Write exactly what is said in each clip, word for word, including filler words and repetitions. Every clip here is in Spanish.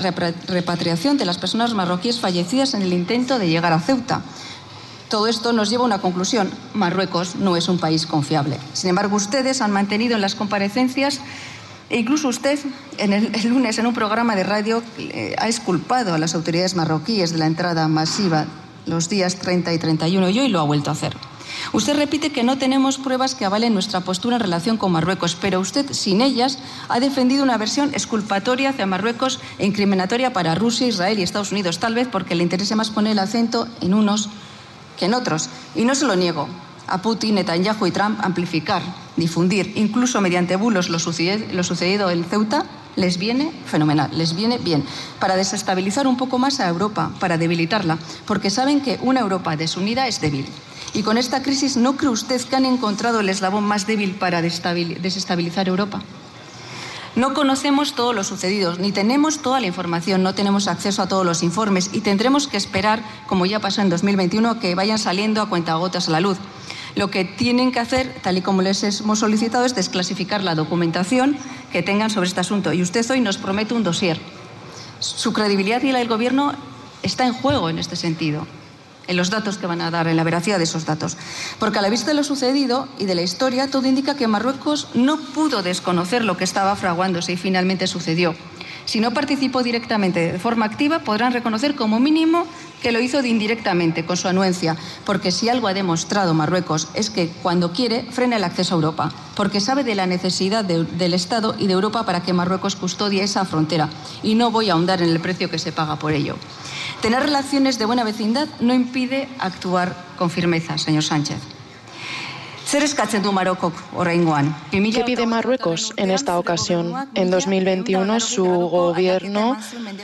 repatriación de las personas marroquíes fallecidas en el intento de llegar a Ceuta. Todo esto nos lleva a una conclusión: Marruecos no es un país confiable. Sin embargo, ustedes han mantenido en las comparecencias, e incluso usted en el, el lunes en un programa de radio eh, ha exculpado a las autoridades marroquíes de la entrada masiva los días treinta y treinta y uno y hoy lo ha vuelto a hacer. Usted repite que no tenemos pruebas que avalen nuestra postura en relación con Marruecos, pero usted, sin ellas, ha defendido una versión exculpatoria hacia Marruecos e incriminatoria para Rusia, Israel y Estados Unidos, tal vez porque le interese más poner el acento en unos que en otros. Y no se lo niego a Putin, Netanyahu y Trump amplificar, difundir, incluso mediante bulos, lo sucedido, lo sucedido en Ceuta, les viene fenomenal, les viene bien, para desestabilizar un poco más a Europa, para debilitarla, porque saben que una Europa desunida es débil. Y con esta crisis, ¿no cree usted que han encontrado el eslabón más débil para desestabilizar Europa? No conocemos todo lo sucedido, ni tenemos toda la información, no tenemos acceso a todos los informes y tendremos que esperar, como ya pasó en dos mil veintiuno, que vayan saliendo a cuentagotas a la luz. Lo que tienen que hacer, tal y como les hemos solicitado, es desclasificar la documentación que tengan sobre este asunto. Y usted hoy nos promete un dossier. Su credibilidad y la del Gobierno está en juego en este sentido, en los datos que van a dar, en la veracidad de esos datos. Porque a la vista de lo sucedido y de la historia, todo indica que Marruecos no pudo desconocer lo que estaba fraguándose y finalmente sucedió. Si no participó directamente de forma activa, podrán reconocer como mínimo que lo hizo de indirectamente, con su anuencia, porque si algo ha demostrado Marruecos es que cuando quiere frena el acceso a Europa, porque sabe de la necesidad de, del Estado y de Europa para que Marruecos custodie esa frontera. Y no voy a ahondar en el precio que se paga por ello. Tener relaciones de buena vecindad no impide actuar con firmeza, señor Sánchez. ¿Qué pide Marruecos en esta ocasión? En dos mil veintiuno su gobierno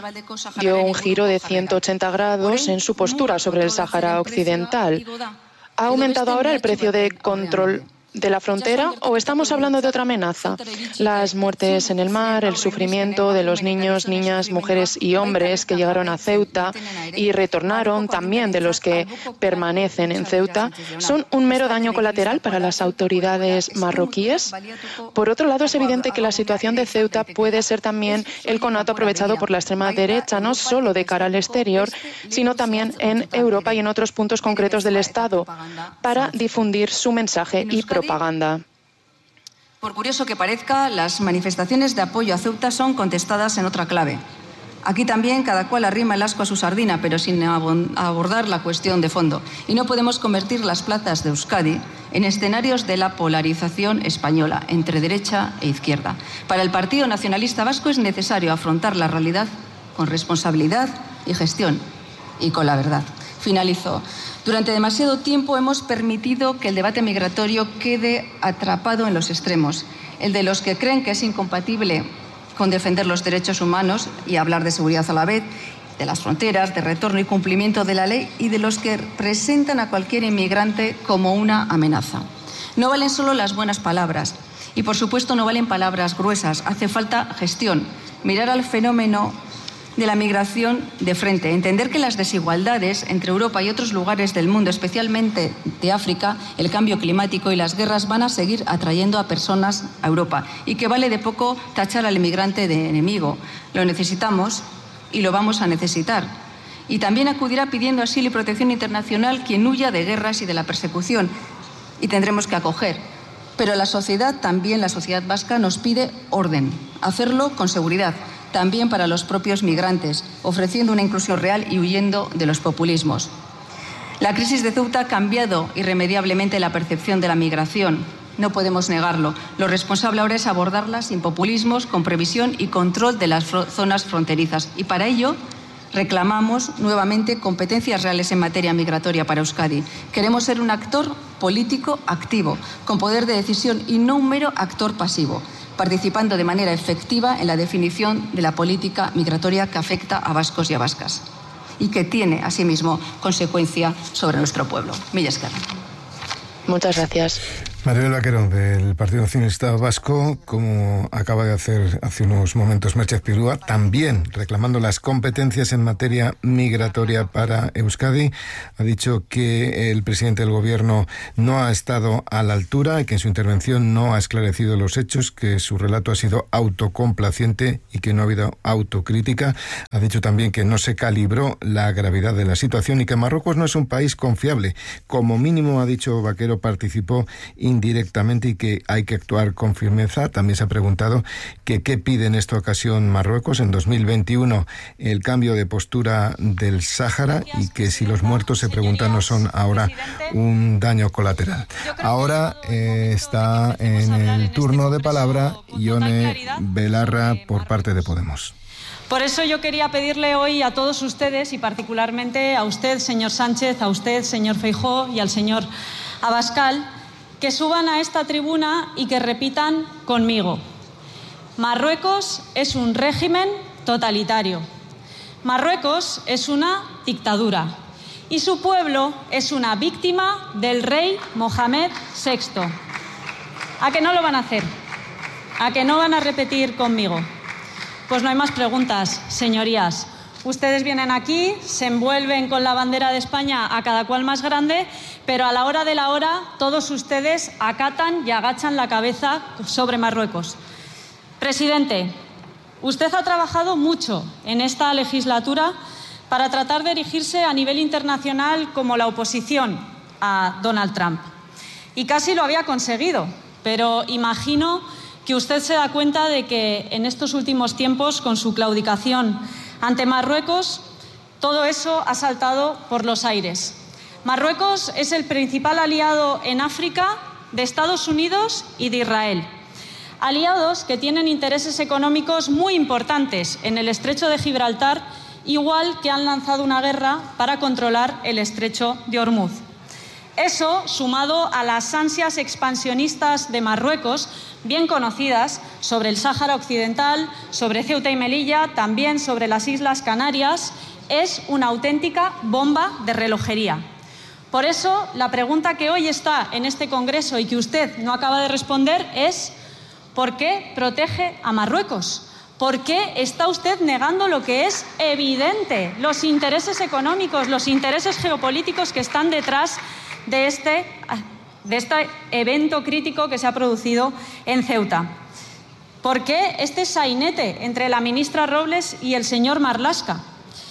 dio un giro de ciento ochenta grados en su postura sobre el Sáhara Occidental. ¿Ha aumentado ahora el precio de control de la frontera o estamos hablando de otra amenaza? Las muertes en el mar, el sufrimiento de los niños, niñas, mujeres y hombres que llegaron a Ceuta y retornaron, también de los que permanecen en Ceuta, ¿son un mero daño colateral para las autoridades marroquíes? Por otro lado, es evidente que la situación de Ceuta puede ser también el conato aprovechado por la extrema derecha, no solo de cara al exterior, sino también en Europa y en otros puntos concretos del Estado, para difundir su mensaje y propaganda. Propaganda. Por curioso que parezca, las manifestaciones de apoyo a Ceuta son contestadas en otra clave. Aquí también cada cual arrima el asco a su sardina, pero sin abordar la cuestión de fondo. Y no podemos convertir las plazas de Euskadi en escenarios de la polarización española entre derecha e izquierda. Para el Partido Nacionalista Vasco es necesario afrontar la realidad con responsabilidad y gestión, y con la verdad. Finalizo. Durante demasiado tiempo hemos permitido que el debate migratorio quede atrapado en los extremos, el de los que creen que es incompatible con defender los derechos humanos y hablar de seguridad a la vez, de las fronteras, de retorno y cumplimiento de la ley, y de los que presentan a cualquier inmigrante como una amenaza. No valen solo las buenas palabras y, por supuesto, no valen palabras gruesas. Hace falta gestión, mirar al fenómeno de la migración de frente, entender que las desigualdades entre Europa y otros lugares del mundo, especialmente de África, el cambio climático y las guerras van a seguir atrayendo a personas a Europa y que vale de poco tachar al inmigrante de enemigo. Lo necesitamos y lo vamos a necesitar. Y también acudirá pidiendo asilo y protección internacional quien huya de guerras y de la persecución, y tendremos que acoger. Pero la sociedad, también la sociedad vasca, nos pide orden, hacerlo con seguridad, también para los propios migrantes, ofreciendo una inclusión real y huyendo de los populismos. La crisis de Ceuta ha cambiado irremediablemente la percepción de la migración. No podemos negarlo. Lo responsable ahora es abordarla sin populismos, con previsión y control de las zonas fronterizas. Y para ello reclamamos nuevamente competencias reales en materia migratoria para Euskadi. Queremos ser un actor político activo, con poder de decisión y no un mero actor pasivo, participando de manera efectiva en la definición de la política migratoria que afecta a vascos y a vascas y que tiene, asimismo, consecuencia sobre nuestro pueblo. Mila esker. Muchas gracias. Maribel Vaquero, del Partido Nacionalista Vasco, como acaba de hacer hace unos momentos Merche Pirúa, también reclamando las competencias en materia migratoria para Euskadi. Ha dicho que el presidente del Gobierno no ha estado a la altura y que en su intervención no ha esclarecido los hechos, que su relato ha sido autocomplaciente y que no ha habido autocrítica. Ha dicho también que no se calibró la gravedad de la situación y que Marruecos no es un país confiable. Como mínimo, ha dicho Vaquero, participó indirectamente y que hay que actuar con firmeza. También se ha preguntado que qué pide en esta ocasión Marruecos en dos mil veintiuno, el cambio de postura del Sáhara, y que si los muertos, se preguntan, no son ahora un daño colateral. Ahora eh, está en el turno de palabra Ione Belarra por parte de Podemos. Por eso yo quería pedirle hoy a todos ustedes, y particularmente a usted, señor Sánchez, a usted, señor Feijóo, y al señor Abascal, que suban a esta tribuna y que repitan conmigo: Marruecos es un régimen totalitario. Marruecos es una dictadura. Y su pueblo es una víctima del rey Mohamed sexto. ¿A que no lo van a hacer? ¿A que no van a repetir conmigo? Pues no hay más preguntas, señorías. Ustedes vienen aquí, se envuelven con la bandera de España a cada cual más grande, pero a la hora de la hora todos ustedes acatan y agachan la cabeza sobre Marruecos. Presidente, usted ha trabajado mucho en esta legislatura para tratar de erigirse a nivel internacional como la oposición a Donald Trump. Y casi lo había conseguido, pero imagino que usted se da cuenta de que en estos últimos tiempos, con su claudicación ante Marruecos, todo eso ha saltado por los aires. Marruecos es el principal aliado en África de Estados Unidos y de Israel. Aliados que tienen intereses económicos muy importantes en el estrecho de Gibraltar, igual que han lanzado una guerra para controlar el estrecho de Ormuz. Eso, sumado a las ansias expansionistas de Marruecos, bien conocidas, sobre el Sáhara Occidental, sobre Ceuta y Melilla, también sobre las Islas Canarias, es una auténtica bomba de relojería. Por eso, la pregunta que hoy está en este Congreso y que usted no acaba de responder es: ¿por qué protege a Marruecos? ¿Por qué está usted negando lo que es evidente? Los intereses económicos, los intereses geopolíticos que están detrás de este, de este evento crítico que se ha producido en Ceuta. ¿Por qué este sainete entre la ministra Robles y el señor Marlaska?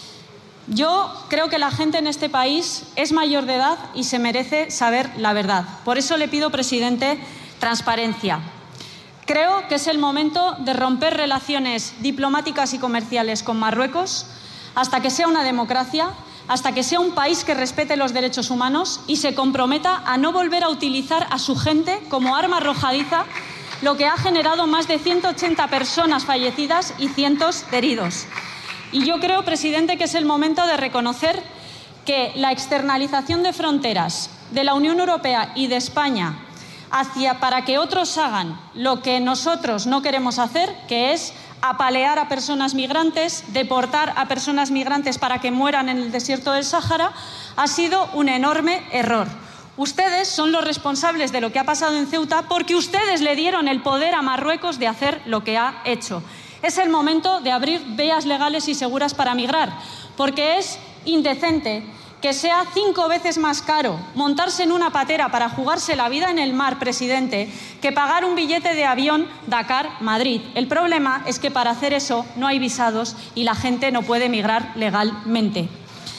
Yo creo que la gente en este país es mayor de edad y se merece saber la verdad. Por eso le pido, presidente, transparencia. Creo que es el momento de romper relaciones diplomáticas y comerciales con Marruecos hasta que sea una democracia, hasta que sea un país que respete los derechos humanos y se comprometa a no volver a utilizar a su gente como arma arrojadiza, lo que ha generado más de ciento ochenta personas fallecidas y cientos de heridos. Y yo creo, presidente, que es el momento de reconocer que la externalización de fronteras de la Unión Europea y de España hacia para que otros hagan lo que nosotros no queremos hacer, que es apalear a personas migrantes, deportar a personas migrantes para que mueran en el desierto del Sáhara, ha sido un enorme error. Ustedes son los responsables de lo que ha pasado en Ceuta porque ustedes le dieron el poder a Marruecos de hacer lo que ha hecho. Es el momento de abrir vías legales y seguras para migrar, porque es indecente que sea cinco veces más caro montarse en una patera para jugarse la vida en el mar, presidente, que pagar un billete de avión Dakar-Madrid. El problema es que para hacer eso no hay visados y la gente no puede migrar legalmente.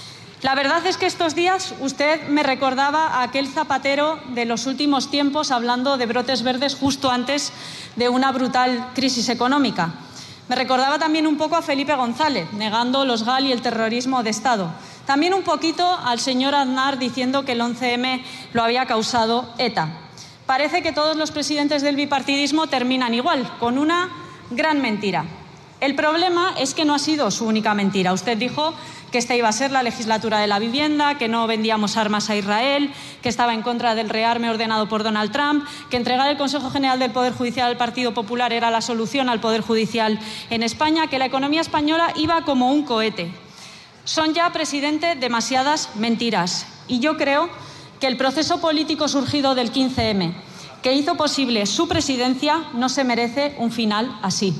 La verdad es que estos días usted me recordaba a aquel zapatero de los últimos tiempos hablando de brotes verdes justo antes de una brutal crisis económica. Me recordaba también un poco a Felipe González, negando los G A L y el terrorismo de Estado. También un poquito al señor Aznar diciendo que el once eme lo había causado ETA. Parece que todos los presidentes del bipartidismo terminan igual, con una gran mentira. El problema es que no ha sido su única mentira. Usted dijo que esta iba a ser la legislatura de la vivienda, que no vendíamos armas a Israel, que estaba en contra del rearme ordenado por Donald Trump, que entregar el Consejo General del Poder Judicial al Partido Popular era la solución al Poder Judicial en España, que la economía española iba como un cohete. Son ya, presidente, demasiadas mentiras. Y yo creo que el proceso político surgido del quince eme que hizo posible su presidencia, no se merece un final así.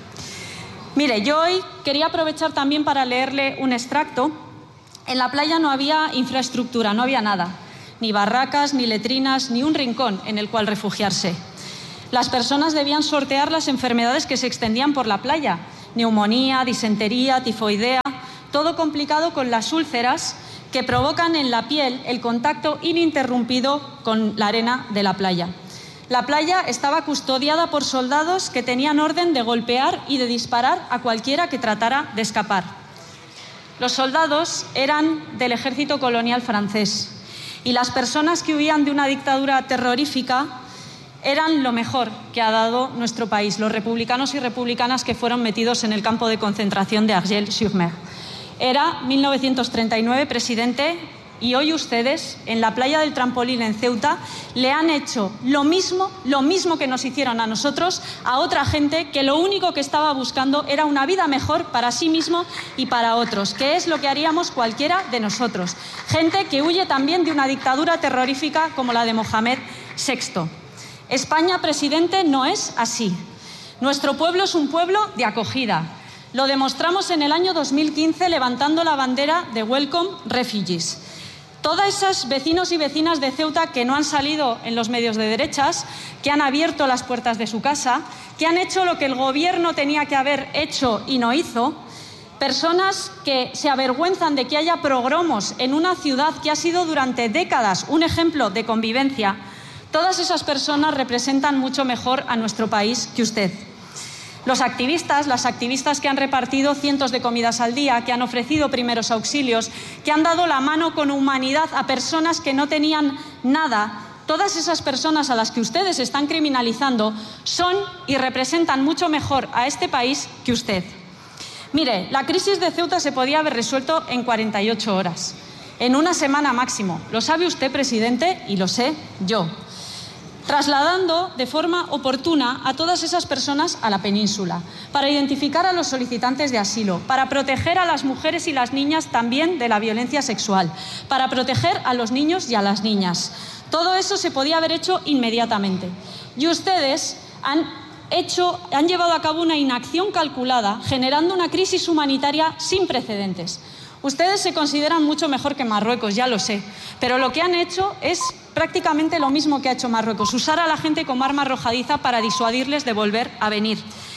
Mire, yo hoy quería aprovechar también para leerle un extracto. En la playa no había infraestructura, no había nada, ni barracas, ni letrinas, ni un rincón en el cual refugiarse. Las personas debían sortear las enfermedades que se extendían por la playa, neumonía, disentería, tifoidea, todo complicado con las úlceras que provocan en la piel el contacto ininterrumpido con la arena de la playa. La playa estaba custodiada por soldados que tenían orden de golpear y de disparar a cualquiera que tratara de escapar. Los soldados eran del ejército colonial francés y las personas que huían de una dictadura terrorífica eran lo mejor que ha dado nuestro país, los republicanos y republicanas que fueron metidos en el campo de concentración de Argel-sur-Mer. Era mil novecientos treinta y nueve, presidente, y hoy ustedes, en la playa del Trampolín en Ceuta, le han hecho lo mismo, lo mismo que nos hicieron a nosotros, a otra gente que lo único que estaba buscando era una vida mejor para sí mismo y para otros, que es lo que haríamos cualquiera de nosotros. Gente que huye también de una dictadura terrorífica como la de Mohamed sexto. España, presidente, no es así. Nuestro pueblo es un pueblo de acogida. Lo demostramos en el año dos mil quince levantando la bandera de Welcome Refugees. Todas esas vecinos y vecinas de Ceuta que no han salido en los medios de derechas, que han abierto las puertas de su casa, que han hecho lo que el gobierno tenía que haber hecho y no hizo, personas que se avergüenzan de que haya pogromos en una ciudad que ha sido durante décadas un ejemplo de convivencia, todas esas personas representan mucho mejor a nuestro país que usted. Los activistas, las activistas que han repartido cientos de comidas al día, que han ofrecido primeros auxilios, que han dado la mano con humanidad a personas que no tenían nada, todas esas personas a las que ustedes están criminalizando son y representan mucho mejor a este país que usted. Mire, la crisis de Ceuta se podía haber resuelto en cuarenta y ocho horas, en una semana máximo. Lo sabe usted, presidente, y lo sé yo. Trasladando de forma oportuna a todas esas personas a la península, para identificar a los solicitantes de asilo, para proteger a las mujeres y las niñas también de la violencia sexual, para proteger a los niños y a las niñas. Todo eso se podía haber hecho inmediatamente. Y ustedes han hecho, han llevado a cabo una inacción calculada, generando una crisis humanitaria sin precedentes. Ustedes se consideran mucho mejor que Marruecos, ya lo sé, pero lo que han hecho es prácticamente lo mismo que ha hecho Marruecos, usar a la gente como arma arrojadiza para disuadirles de volver a venir.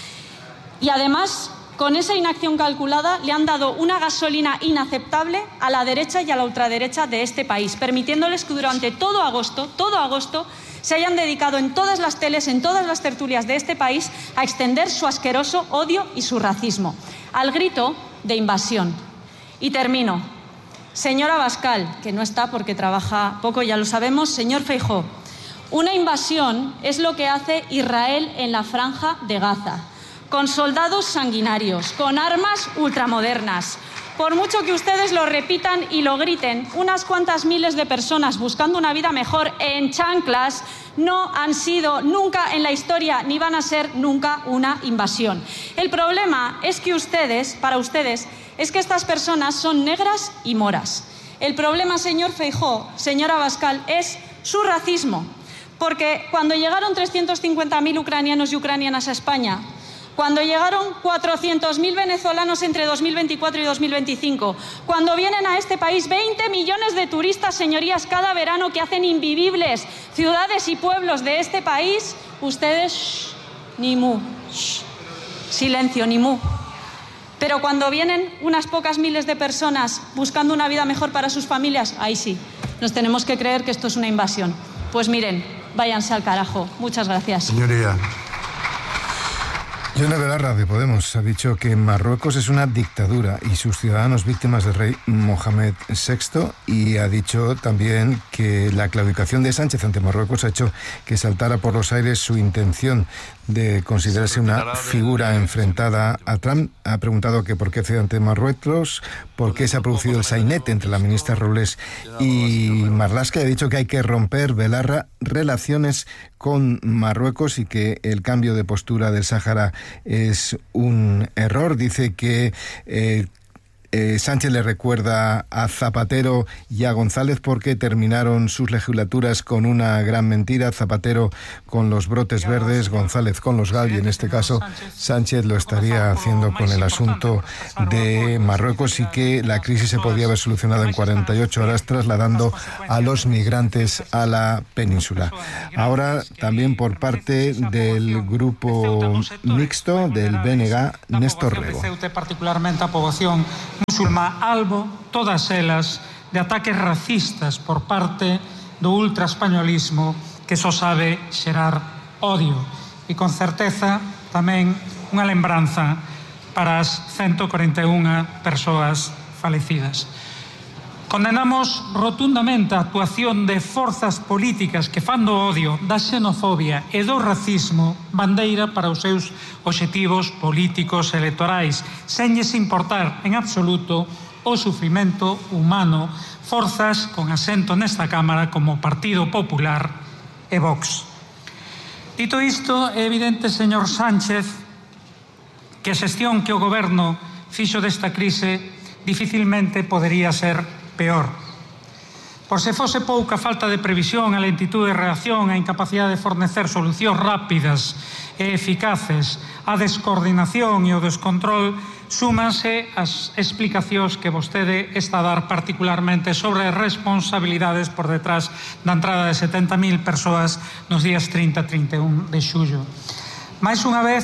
Y además, con esa inacción calculada, le han dado una gasolina inaceptable a la derecha y a la ultraderecha de este país, permitiéndoles que durante todo agosto, todo agosto, se hayan dedicado en todas las teles, en todas las tertulias de este país, a extender su asqueroso odio y su racismo, al grito de invasión. Y termino. Señor Abascal, que no está porque trabaja poco, ya lo sabemos, señor Feijóo, una invasión es lo que hace Israel en la Franja de Gaza, con soldados sanguinarios, con armas ultramodernas. Por mucho que ustedes lo repitan y lo griten, unas cuantas miles de personas buscando una vida mejor en chanclas no han sido nunca en la historia ni van a ser nunca una invasión. El problema es que ustedes, para ustedes, es que estas personas son negras y moras. El problema, señor Feijóo, señor Abascal, es su racismo. Porque cuando llegaron trescientos cincuenta mil ucranianos y ucranianas a España, cuando llegaron cuatrocientos mil venezolanos entre dos mil veinticuatro y dos mil veinticinco, cuando vienen a este país veinte millones de turistas, señorías, cada verano que hacen invivibles ciudades y pueblos de este país, ustedes, shh, ni mu, shh, silencio, ni mu. Pero cuando vienen unas pocas miles de personas buscando una vida mejor para sus familias, ahí sí, nos tenemos que creer que esto es una invasión. Pues miren, váyanse al carajo. Muchas gracias. Señoría. Yone Belarra, de Podemos, ha dicho que Marruecos es una dictadura y sus ciudadanos víctimas del rey Mohamed sexto, y ha dicho también que la claudicación de Sánchez ante Marruecos ha hecho que saltara por los aires su intención de considerarse una figura enfrentada a Trump. Ha preguntado que por qué cede ante Marruecos, por qué se ha producido el sainete entre la ministra Robles y Marlaska. Ha dicho que hay que romper, Belarra, relaciones con Marruecos y que el cambio de postura del Sáhara es un error. Dice que eh, Eh, Sánchez le recuerda a Zapatero y a González porque terminaron sus legislaturas con una gran mentira. Zapatero con los brotes verdes, González con los gal, y en este caso Sánchez lo estaría haciendo con el asunto de Marruecos, y que la crisis se podía haber solucionado en cuarenta y ocho horas trasladando a los migrantes a la península. Ahora también por parte del grupo mixto del B N G, Néstor Rego. Particularmente a poboación musulmá, albo todas elas de ataques racistas por parte do ultraespañolismo que só sabe xerar odio, e con certeza tamén unha lembranza para as ciento cuarenta e unha persoas falecidas. Condenamos rotundamente a actuación de forzas políticas que fan do odio, da xenofobia e do racismo bandeira para os seus obxectivos políticos electorais, sen lles importar en absoluto o sufrimento humano, forzas con asento nesta Cámara como Partido Popular e Vox. Dito isto, é evidente, señor Sánchez, que a xestión que o Goberno fixo desta crise dificilmente podería ser peor. Por se fose pouca falta de previsión, a lentitude de reacción, a incapacidade de fornecer solucións rápidas e eficaces, a descoordinación e o descontrol, súmanse as explicacións que vostede está a dar particularmente sobre as responsabilidades por detrás da entrada de setenta mil persoas nos días trinta e trinta e un de xullo. Mais unha vez,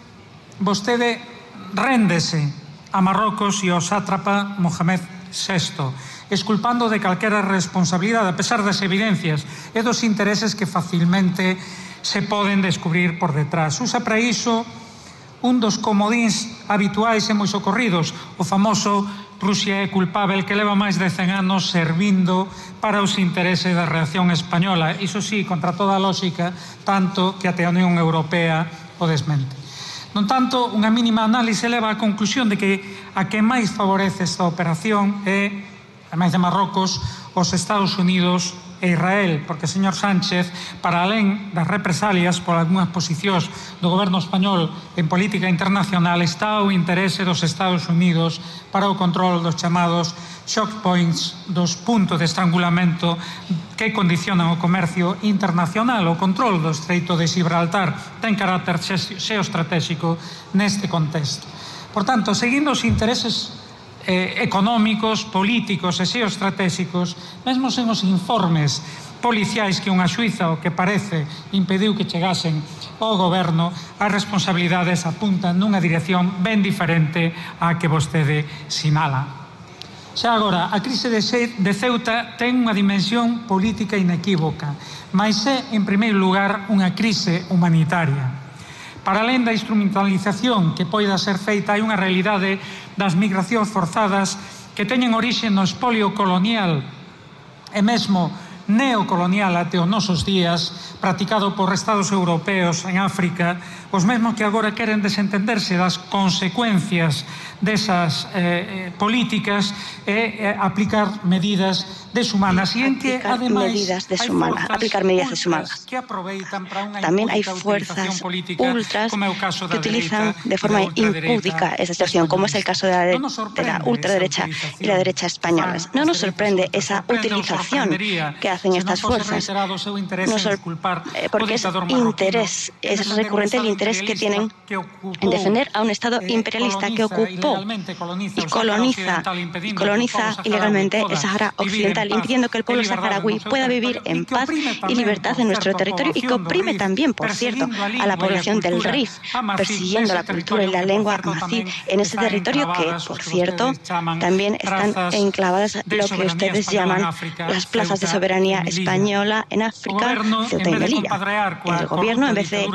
vostede réndese a Marrocos e ao sátrapa Mohamed sexto, exculpando de calquera responsabilidade, a pesar das evidencias e dos intereses que facilmente se poden descubrir por detrás. Usa para iso un dos comodíns habituais e moi socorridos, o famoso Rusia é culpável, que leva máis de cen anos servindo para os intereses da reacción española, iso sí, contra toda a lógica, tanto que até a Unión Europea o desmente. Non tanto, unha mínima análise leva á conclusión de que a que máis favorece esta operación é, ademais de Marrocos, os Estados Unidos e Israel, porque, señor Sánchez, para alén das represalias por algunhas posicións do goberno español en política internacional, está o interese dos Estados Unidos para o control dos chamados shock points, dos puntos de estrangulamento que condicionan o comercio internacional. O control do Estreito de Gibraltar ten carácter xeoestratégico neste contexto. Por tanto, seguindo os intereses Eh, económicos, políticos e xeoestratégicos, mesmo sen os informes policiais que unha xuíza o que parece impediu que chegasen ao goberno, as responsabilidades apuntan nunha dirección ben diferente á que vostede sinala. Xa agora, a crise de Ceuta ten unha dimensión política inequívoca, mas é, en primeiro lugar, unha crise humanitaria. Para alén da instrumentalización que poida ser feita, hai unha realidade das migracións forzadas que teñen orixe no espolio colonial e mesmo neocolonial até os nosos días, practicado por estados europeos en África, os mesmos que agora queren desentenderse das consecuencias desas eh, políticas e eh, aplicar medidas deshumanas, e en que ademais medidas deshumanas, aplicar medidas deshumanas. Tamén hai fuerzas ultras que utilizan de forma impúdica esa situación, como es el caso de la, de, de la ultraderecha y la derecha españolas. No nos sorprende esa utilización que hacen estas fuerzas, nos eh, porque es interés, es recurrente el interés que tienen en defender a un Estado imperialista que ocupó y coloniza, y coloniza ilegalmente el Sahara Occidental, impidiendo que el pueblo saharaui pueda vivir en paz y libertad en nuestro territorio, y que oprime también, por cierto, a la población del Rif, persiguiendo la cultura y la lengua amazigh en ese territorio que, por cierto, también están enclavadas lo que ustedes llaman las plazas de soberanía española en África, Ceuta y Melilla. El gobierno, en vez de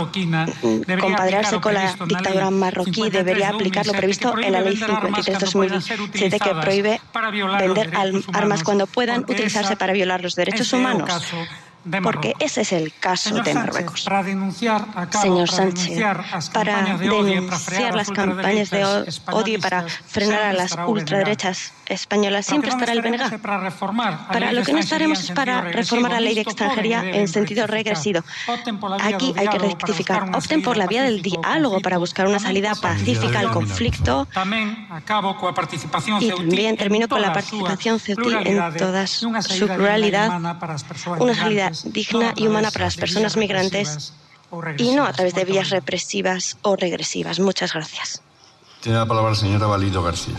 compadrearse con la dictadura marroquí, debería aplicar lo previsto en la ley cincuenta y tres barra dos mil siete, que prohíbe vender armas cuando puedan utilizarse para violar los derechos humanos. porque ese es el caso Señor de Sánchez, Marruecos. para denunciar, acabo, Señor para Sánchez, denunciar las para campañas de odio y para frenar denunciar las las campañas de ultraderechas o- odio y para españolistas, frenar a siempre las estará o B N G. ultraderechas españolas, Pero siempre que no estará el B N estaremos G. para reformar a Para ley lo de que no extranjería estaremos en es para sentido reformar la ley de regresivo, visto extranjería todo y deben en sentido rectificar. regresivo. Opten por la vía Aquí del hay que diálogo para rectificar. buscar una Opten por la salida vía del pacífica ao diálogo para conflito. buscar una Tamén salida coa pacífica al participación- conflicto. Tamén acabo coa participación Y ceutí también en termino con la toda a participación súa ceutí en pluralidade toda e su unha su saída digna e pluralidad, humana para as persoas una salida migrantes, digna non a y humana través para las de personas vías migrantes represivas ou y no a regresivas. través de Moito vías obrigado. represivas o regresivas. Muchas gracias. Tiene la palabra la señora Valido García.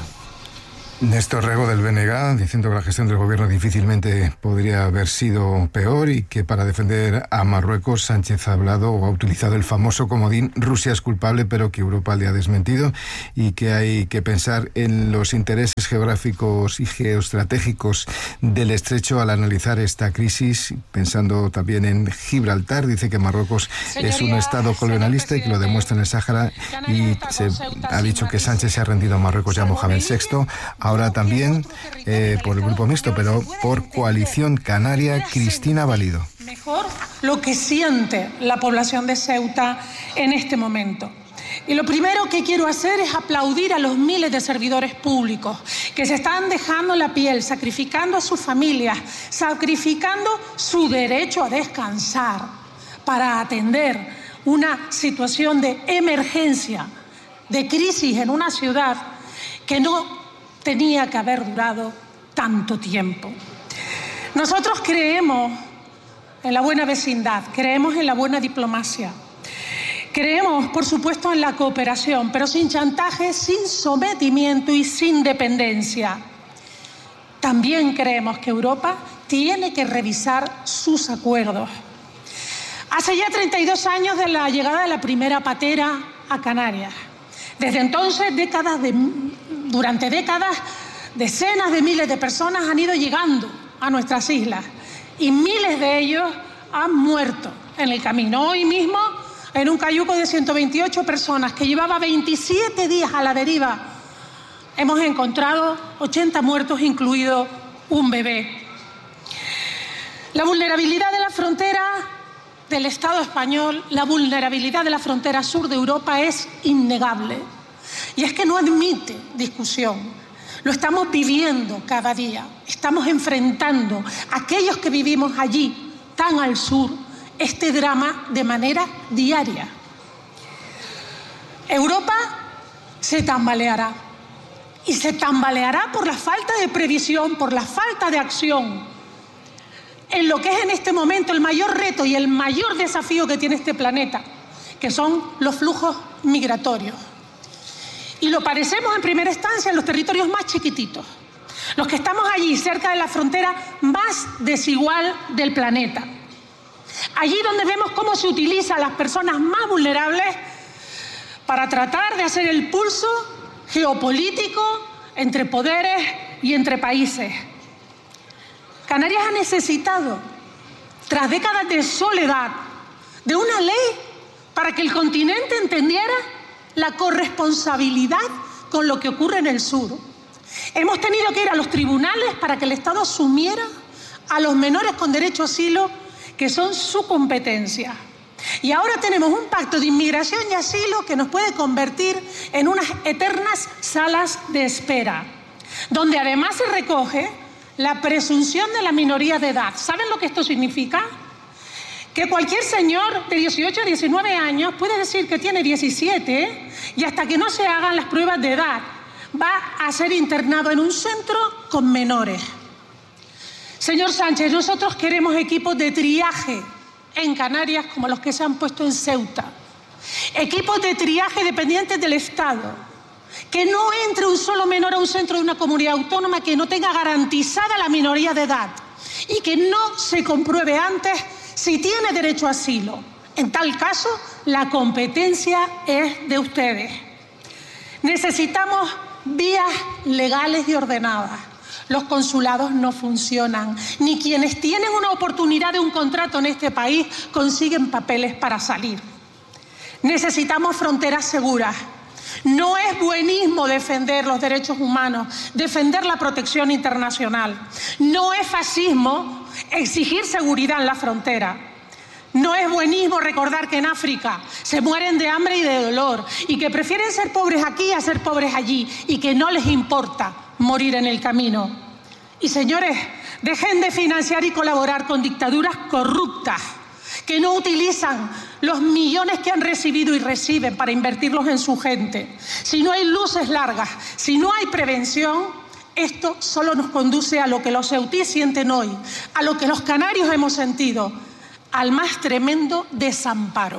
Néstor Rego del B N G, diciendo que la gestión del gobierno difícilmente podría haber sido peor y que para defender a Marruecos Sánchez ha hablado o ha utilizado el famoso comodín Rusia es culpable, pero que Europa le ha desmentido, y que hay que pensar en los intereses geográficos y geoestratégicos del estrecho al analizar esta crisis, pensando también en Gibraltar. Dice que Marruecos es un estado colonialista y que lo demuestra en el Sáhara, y se ha dicho que Sánchez se ha rendido a Marruecos y a Mohamed sexto. Ahora también eh, por el Grupo Mixto, pero por Coalición Canaria, Cristina Valido. Mejor lo que siente la población de Ceuta en este momento. Y lo primero que quiero hacer es aplaudir a los miles de servidores públicos que se están dejando la piel, sacrificando a sus familias, sacrificando su derecho a descansar para atender una situación de emergencia, de crisis en una ciudad que no tenía que haber durado tanto tiempo. Nosotros creemos en la buena vecindad, creemos en la buena diplomacia, creemos, por supuesto, en la cooperación, pero sin chantaje, sin sometimiento y sin dependencia. También creemos que Europa tiene que revisar sus acuerdos. Hace ya treinta y dos años de la llegada de la primera patera a Canarias. Desde entonces, décadas de, durante décadas, decenas de miles de personas han ido llegando a nuestras islas y miles de ellos han muerto en el camino. Hoy mismo, en un cayuco de ciento veintiocho personas que llevaba veintisiete días a la deriva, hemos encontrado ochenta muertos, incluido un bebé. La vulnerabilidad de la frontera del Estado español, la vulnerabilidad de la frontera sur de Europa es innegable. Y es que no admite discusión. Lo estamos viviendo cada día. Estamos enfrentando a aquellos que vivimos allí, tan al sur, este drama de manera diaria. Europa se tambaleará. Y se tambaleará por la falta de previsión, por la falta de acción en lo que es en este momento el mayor reto y el mayor desafío que tiene este planeta, que son los flujos migratorios. Y lo padecemos en primera instancia en los territorios más chiquititos, los que estamos allí, cerca de la frontera más desigual del planeta. Allí donde vemos cómo se utiliza a las personas más vulnerables para tratar de hacer el pulso geopolítico entre poderes y entre países. Canarias ha necesitado, tras décadas de soledad, de una ley para que el continente entendiera la corresponsabilidad con lo que ocurre en el sur. Hemos tenido que ir a los tribunales para que el Estado asumiera a los menores con derecho a asilo, que son su competencia. Y ahora tenemos un pacto de inmigración y asilo que nos puede convertir en unas eternas salas de espera, donde además se recoge la presunción de la minoría de edad. ¿Saben lo que esto significa? Que cualquier señor de dieciocho a diecinueve años puede decir que tiene diecisiete y hasta que no se hagan las pruebas de edad va a ser internado en un centro con menores. Señor Sánchez, nosotros queremos equipos de triaje en Canarias como los que se han puesto en Ceuta. Equipos de triaje dependientes del Estado. Que no entre un solo menor a un centro de una comunidad autónoma que no tenga garantizada la minoría de edad y que no se compruebe antes si tiene derecho a asilo. En tal caso, la competencia es de ustedes. Necesitamos vías legales y ordenadas. Los consulados no funcionan, ni quienes tienen una oportunidad de un contrato en este país consiguen papeles para salir. Necesitamos fronteras seguras. No es buenismo defender los derechos humanos, defender la protección internacional. No es fascismo exigir seguridad en la frontera. No es buenismo recordar que en África se mueren de hambre y de dolor y que prefieren ser pobres aquí a ser pobres allí y que no les importa morir en el camino. Y señores, dejen de financiar y colaborar con dictaduras corruptas que no utilizan los millones que han recibido y reciben para invertirlos en su gente. Si no hay luces largas, si no hay prevención, esto solo nos conduce a lo que los ceutíes sienten hoy, a lo que los canarios hemos sentido, al más tremendo desamparo.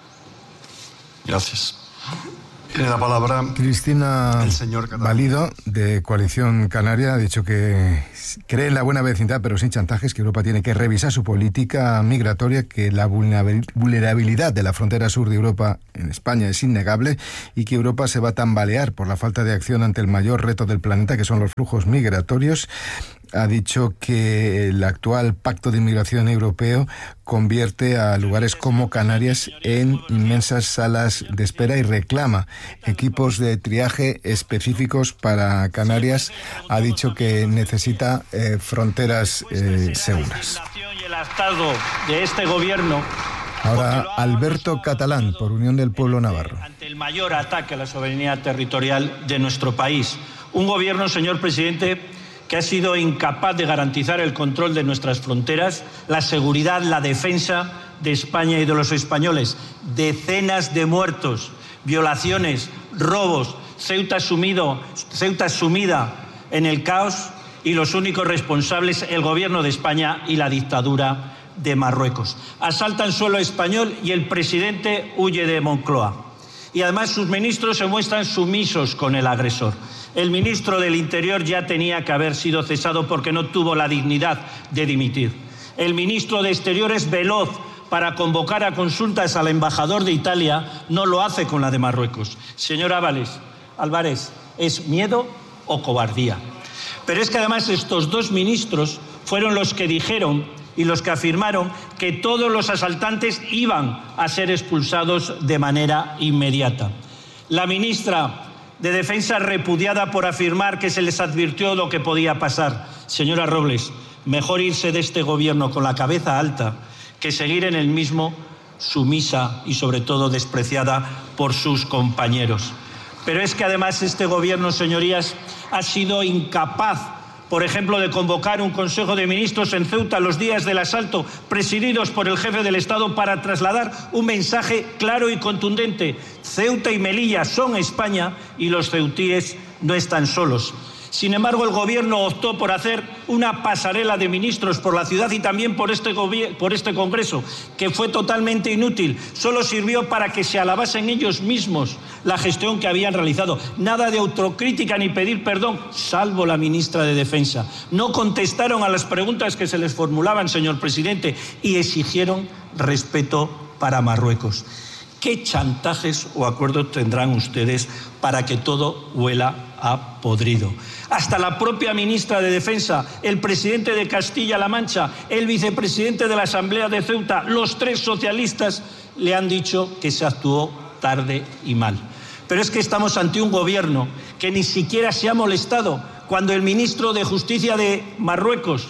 Gracias. Tiene la palabra Cristina el señor Catalán. Valido, de Coalición Canaria, ha dicho que cree en la buena vecindad, pero sin chantajes, que Europa tiene que revisar su política migratoria, que la vulnerabilidad de la frontera sur de Europa en España es innegable y que Europa se va a tambalear por la falta de acción ante el mayor reto del planeta, que son los flujos migratorios. Ha dicho que el actual pacto de inmigración europeo convierte a lugares como Canarias en inmensas salas de espera y reclama equipos de triaje específicos para Canarias. Ha dicho que necesita eh, fronteras eh, seguras. Y el estado de este gobierno. Ahora Alberto Catalán, por Unión del Pueblo Navarro. Ante el mayor ataque a la soberanía territorial de nuestro país. Un gobierno, señor presidente, que ha sido incapaz de garantizar el control de nuestras fronteras, la seguridad, la defensa de España y de los españoles. Decenas de muertos, violaciones, robos, Ceuta sumido, Ceuta sumida en el caos y los únicos responsables, el gobierno de España y la dictadura de Marruecos. Asaltan suelo español y el presidente huye de Moncloa. Y además sus ministros se muestran sumisos con el agresor. El ministro del Interior ya tenía que haber sido cesado porque no tuvo la dignidad de dimitir. El ministro de Exteriores, veloz para convocar a consultas al embajador de Italia, no lo hace con la de Marruecos. Señor Álvarez, Álvarez, ¿es miedo o cobardía? Pero es que además estos dos ministros fueron los que dijeron y los que afirmaron que todos los asaltantes iban a ser expulsados de manera inmediata. La ministra de Defensa repudiada por afirmar que se les advirtió lo que podía pasar. Señora Robles, mejor irse de este gobierno con la cabeza alta que seguir en el mismo sumisa y sobre todo despreciada por sus compañeros. Pero es que además este gobierno, señorías, ha sido incapaz, por ejemplo, de convocar un Consejo de Ministros en Ceuta los días del asalto, presididos por el jefe del Estado, para trasladar un mensaje claro y contundente. Ceuta y Melilla son España y los ceutíes no están solos. Sin embargo, el Gobierno optó por hacer una pasarela de ministros por la ciudad y también por este, por este Congreso, que fue totalmente inútil. Solo sirvió para que se alabasen ellos mismos la gestión que habían realizado. Nada de autocrítica ni pedir perdón, salvo la ministra de Defensa. No contestaron a las preguntas que se les formulaban, señor presidente, y exigieron respeto para Marruecos. ¿Qué chantajes o acuerdos tendrán ustedes para que todo huela a podrido? Hasta la propia ministra de Defensa, el presidente de Castilla-La Mancha, el vicepresidente de la Asamblea de Ceuta, los tres socialistas le han dicho que se actuó tarde y mal. Pero es que estamos ante un gobierno que ni siquiera se ha molestado cuando el ministro de Justicia de Marruecos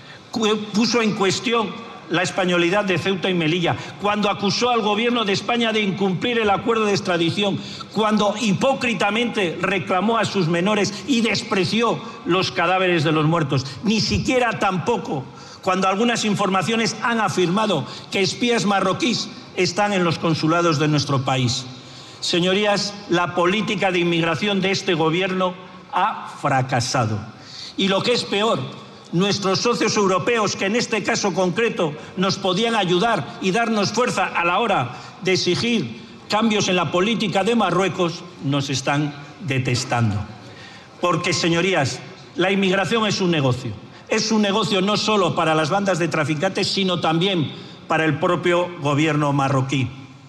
puso en cuestión la españolidad de Ceuta y Melilla, cuando acusó al gobierno de España de incumplir el acuerdo de extradición, cuando hipócritamente reclamó a sus menores y despreció los cadáveres de los muertos. Ni siquiera tampoco cuando algunas informaciones han afirmado que espías marroquíes están en los consulados de nuestro país. Señorías, la política de inmigración de este gobierno ha fracasado. Y lo que es peor, nuestros socios europeos, que en este caso concreto nos podían ayudar y darnos fuerza a la hora de exigir cambios en la política de Marruecos, nos están detestando. Porque, señorías, la inmigración es un negocio. Es un negocio no solo para las bandas de traficantes, sino también para el propio gobierno marroquí.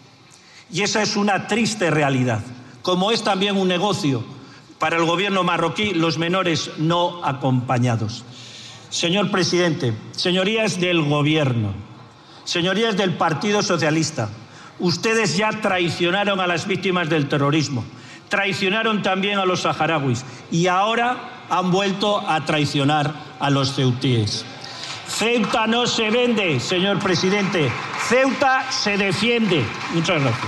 Y esa es una triste realidad. Como es también un negocio para el gobierno marroquí los menores no acompañados. Señor presidente, señorías del Gobierno, señorías del Partido Socialista, ustedes ya traicionaron a las víctimas del terrorismo, traicionaron también a los saharauis y ahora han vuelto a traicionar a los ceutíes. Ceuta no se vende, señor presidente. Ceuta se defiende. Muchas gracias.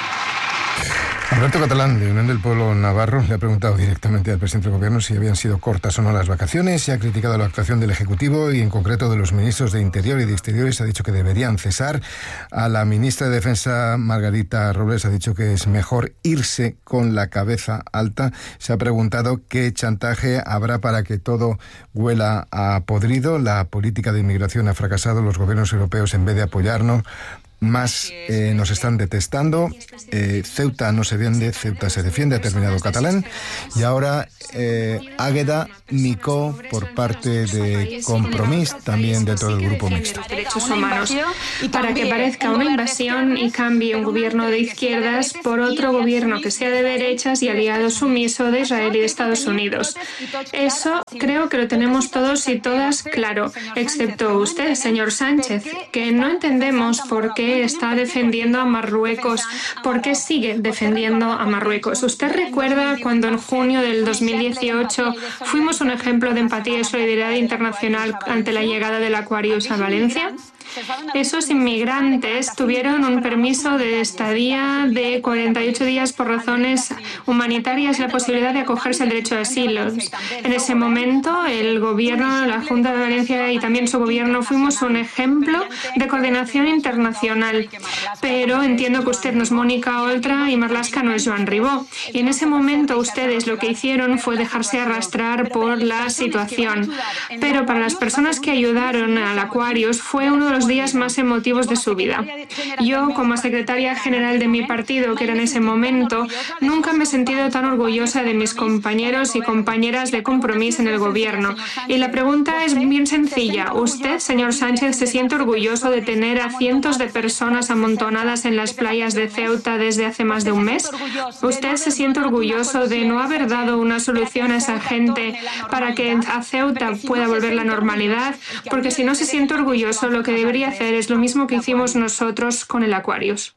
Alberto Catalán, de Unión del Pueblo Navarro, le ha preguntado directamente al presidente del Gobierno si habían sido cortas o no las vacaciones y ha criticado la actuación del Ejecutivo y en concreto de los ministros de Interior y de Exteriores. Ha dicho que deberían cesar. A la ministra de Defensa, Margarita Robles, ha dicho que es mejor irse con la cabeza alta. Se ha preguntado qué chantaje habrá para que todo huela a podrido. La política de inmigración ha fracasado. Los gobiernos europeos, en vez de apoyarnos, más eh, nos están detestando. Eh, Ceuta no se vende, Ceuta se defiende, ha terminado Catalán. Y ahora eh, Águeda Micó por parte de Compromís, también de todo el grupo mixto. Derechos humanos, para que parezca una invasión y cambie un gobierno de izquierdas por otro gobierno que sea de derechas y aliado sumiso de Israel y de Estados Unidos. Eso creo que lo tenemos todos y todas claro, excepto usted, señor Sánchez, que no entendemos por qué está defendiendo a Marruecos, por qué sigue defendiendo a Marruecos. ¿Usted recuerda cuando en junio del dos mil dieciocho fuimos un ejemplo de empatía y solidaridad internacional ante la llegada del Aquarius a Valencia? Esos inmigrantes tuvieron un permiso de estadía de cuarenta y ocho días por razones humanitarias y la posibilidad de acogerse al derecho de asilo. En ese momento, el Gobierno, la Junta de Valencia y también su Gobierno fuimos un ejemplo de coordinación internacional. Pero entiendo que usted no es Mónica Oltra y Marlaska no es Joan Ribó. Y en ese momento ustedes lo que hicieron fue dejarse arrastrar por la situación. Pero para las personas que ayudaron al Aquarius fue uno de los días más emotivos de su vida. Yo, como secretaria general de mi partido, que era en ese momento, nunca me he sentido tan orgullosa de mis compañeros y compañeras de Compromís en el Gobierno. Y la pregunta es bien sencilla. ¿Usted, señor Sánchez, se siente orgulloso de tener a cientos de personas amontonadas en las playas de Ceuta desde hace más de un mes? ¿Usted se siente orgulloso de no haber dado una solución a esa gente para que a Ceuta pueda volver la normalidad? Porque si no se siente orgulloso, lo que debería hacer es lo mismo que hicimos nosotros con el Aquarius.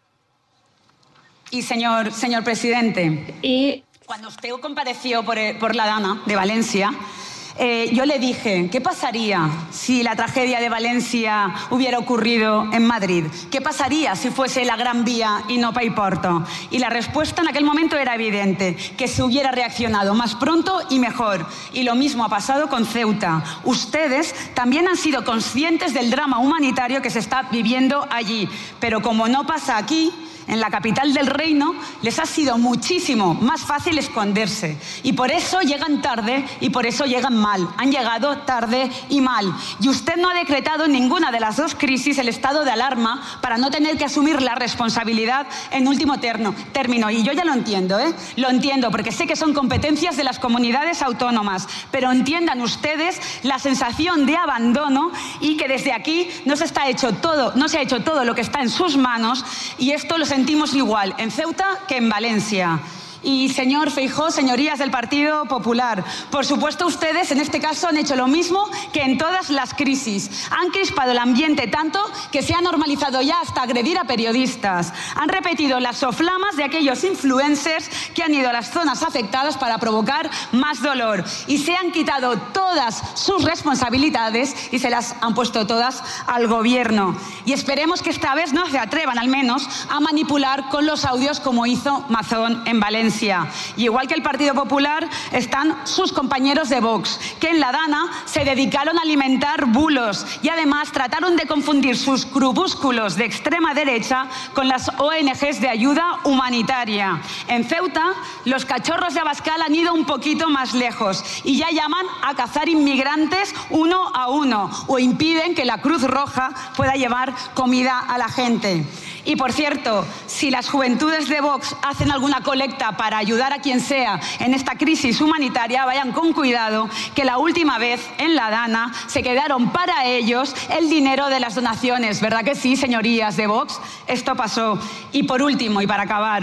Y señor, señor presidente, y cuando usted compareció por, por la Dana de Valencia, eh, yo le dije, ¿qué pasaría si la tragedia de Valencia hubiera ocurrido en Madrid? ¿Qué pasaría si fuese la Gran Vía y no Paiporto? Y la respuesta en aquel momento era evidente, que se hubiera reaccionado más pronto y mejor. Y lo mismo ha pasado con Ceuta. Ustedes también han sido conscientes del drama humanitario que se está viviendo allí. Pero como no pasa aquí, en la capital del reino, les ha sido muchísimo más fácil esconderse. Y por eso llegan tarde y por eso llegan mal. Han llegado tarde y mal. Y usted no ha decretado en ninguna de las dos crisis el estado de alarma para no tener que asumir la responsabilidad en último terno, término. Y yo ya lo entiendo, ¿eh? Lo entiendo, porque sé que son competencias de las comunidades autónomas. Pero entiendan ustedes la sensación de abandono y que desde aquí no se está hecho todo, no se ha hecho todo lo que está en sus manos, y esto lo sentimos igual en Ceuta que en Valencia. Y señor Feijóo, señorías del Partido Popular, por supuesto ustedes en este caso han hecho lo mismo que en todas las crisis. Han crispado el ambiente tanto que se ha normalizado ya hasta agredir a periodistas. Han repetido las soflamas de aquellos influencers que han ido a las zonas afectadas para provocar más dolor. Y se han quitado todas sus responsabilidades y se las han puesto todas al gobierno. Y esperemos que esta vez no se atrevan al menos a manipular con los audios como hizo Mazón en Valencia. Y igual que el Partido Popular están sus compañeros de Vox, que en la Dana se dedicaron a alimentar bulos y además trataron de confundir sus grupúsculos de extrema derecha con las O N Ges de ayuda humanitaria. En Ceuta, los cachorros de Abascal han ido un poquito más lejos y ya llaman a cazar inmigrantes uno a uno o impiden que la Cruz Roja pueda llevar comida a la gente. Y por cierto, si las juventudes de Vox hacen alguna colecta para ayudar a quien sea en esta crisis humanitaria, vayan con cuidado, que la última vez en la Dana se quedaron para ellos el dinero de las donaciones. ¿Verdad que sí, señorías de Vox? Esto pasó. Y por último, y para acabar,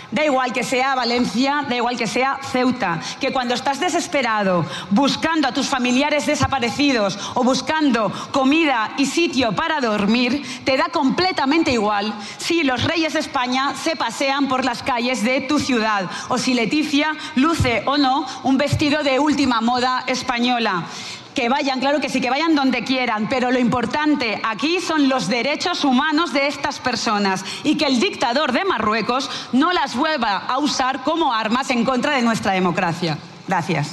Da igual que sea Valencia, da igual que sea Ceuta, que cuando estás desesperado buscando a tus familiares desaparecidos o buscando comida y sitio para dormir, te da completamente igual si los reyes de España se pasean por las calles de tu ciudad o si Leticia luce o no un vestido de última moda española. Que vayan, claro que sí, que vayan donde quieran, pero lo importante aquí son los derechos humanos de estas personas y que el dictador de Marruecos no las vuelva a usar como armas en contra de nuestra democracia. Gracias.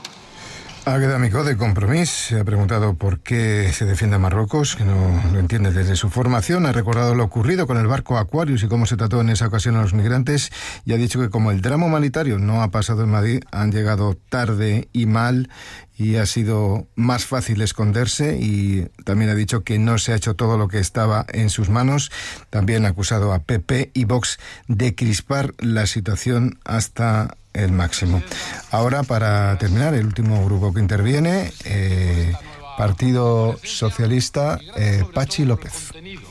Águeda Micó, de Compromís, se ha preguntado por qué se defiende a Marruecos, que no lo entiende desde su formación. Ha recordado lo ocurrido con el barco Aquarius y cómo se trató en esa ocasión a los migrantes, y ha dicho que como el drama humanitario no ha pasado en Madrid, han llegado tarde y mal y ha sido más fácil esconderse, y también ha dicho que no se ha hecho todo lo que estaba en sus manos. También ha acusado a P P y Vox de crispar la situación hasta el máximo. Ahora, para terminar, el último grupo que interviene, eh, Partido Socialista, eh, Pachi López.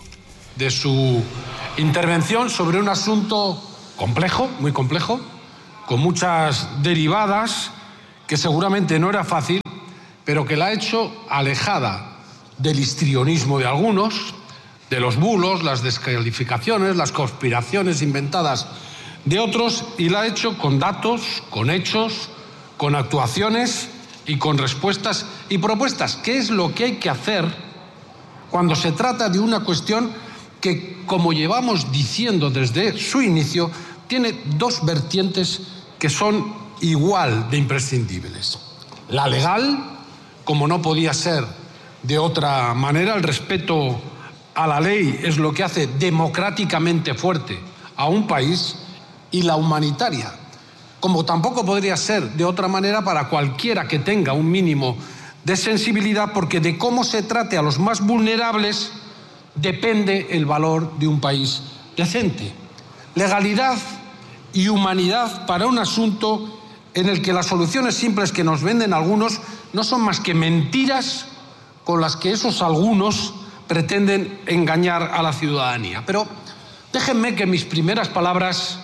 De su intervención sobre un asunto complejo, muy complejo, con muchas derivadas, que seguramente no era fácil, pero que la ha hecho alejada del histrionismo de algunos, de los bulos, las descalificaciones, las conspiraciones inventadas de otros, y la ha hecho con datos, con hechos, con actuaciones y con respuestas y propuestas, que es lo que hay que hacer cuando se trata de una cuestión que, como llevamos diciendo desde su inicio, tiene dos vertientes que son igual de imprescindibles. La legal, como no podía ser de otra manera, el respeto a la ley es lo que hace democráticamente fuerte a un país, y la humanitaria, como tampoco podría ser de otra manera para cualquiera que tenga un mínimo de sensibilidad, porque de cómo se trate a los más vulnerables depende el valor de un país decente. Legalidad y humanidad para un asunto en el que las soluciones simples que nos venden algunos no son más que mentiras con las que esos algunos pretenden engañar a la ciudadanía. Pero déjenme que mis primeras palabras,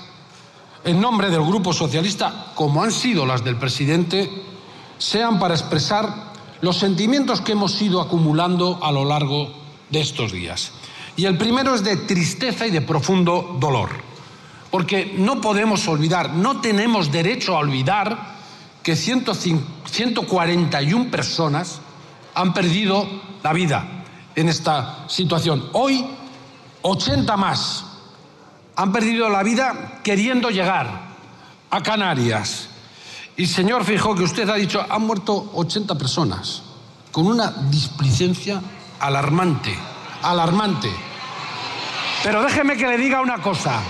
en nombre del Grupo Socialista, como han sido las del presidente, sean para expresar los sentimientos que hemos ido acumulando a lo largo de estos días. Y el primero es de tristeza y de profundo dolor, porque no podemos olvidar, no tenemos derecho a olvidar que ciento cuarenta y una personas han perdido la vida en esta situación. Hoy, ochenta más han perdido la vida queriendo llegar a Canarias. Y señor Feijóo, que usted ha dicho, han muerto ochenta personas, con una displicencia alarmante, alarmante. Pero déjeme que le diga una cosa,